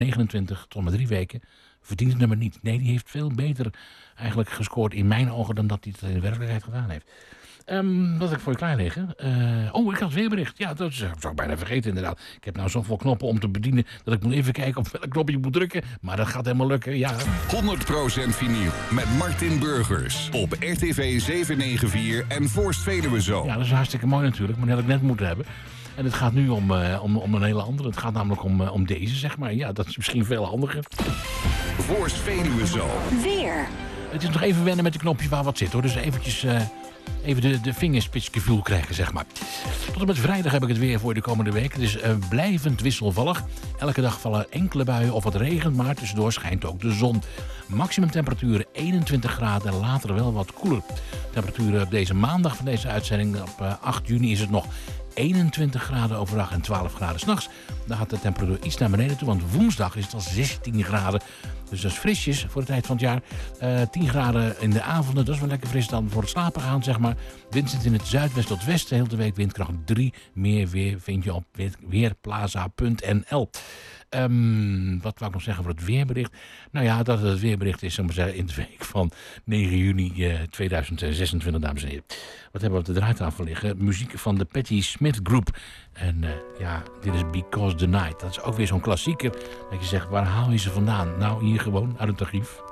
29 tot maar 3 weken verdient het nummer niet. Nee, die heeft veel beter eigenlijk gescoord in mijn ogen dan dat hij het in de werkelijkheid gedaan heeft. Wat heb ik voor je klaar liggen? Ik had het weerbericht. Ja, dat zou ik bijna vergeten inderdaad. Ik heb nou zoveel knoppen om te bedienen dat ik moet even kijken op welk knopje ik moet drukken. Maar dat gaat helemaal lukken, ja. 100% vinyl met Martin Burgers op RTV 794 en Voorst Veluwe Zo. Ja, dat is hartstikke mooi natuurlijk, maar dat had ik net moeten hebben. En het gaat nu om een hele andere. Het gaat namelijk om deze, zeg maar. Ja, dat is misschien veel handiger. Voorst Veluwe Zo. Weer. Het is nog even wennen met de knopjes waar wat zit, hoor. Dus eventjes even de vingerspitsgevoel krijgen, zeg maar. Tot en met vrijdag heb ik het weer voor de komende week. Het is blijvend wisselvallig. Elke dag vallen enkele buien of wat regent, maar tussendoor schijnt ook de zon. Maximumtemperatuur 21 graden en later wel wat koeler. Temperatuur op deze maandag van deze uitzending, op 8 juni, is het nog 21 graden overdag en 12 graden 's nachts. Dan gaat de temperatuur iets naar beneden toe, want woensdag is het al 16 graden. Dus dat is frisjes voor de tijd van het jaar. 10 graden in de avonden, dat is wel lekker fris dan voor het slapen gaan, zeg maar. Wind zit in het zuidwest tot westen, heel de week windkracht 3. Meer weer vind je op weerplaza.nl. Wat wou ik nog zeggen voor het weerbericht? Nou ja, dat het weerbericht is, zullen we zeggen, in de week van 9 juni 2026, dames en heren. Wat hebben we op de draaitafel liggen? Muziek van de Patti Smith Group. En dit is Because the Night. Dat is ook weer zo'n klassieker. Dat je zegt, waar haal je ze vandaan? Nou, hier gewoon uit het archief.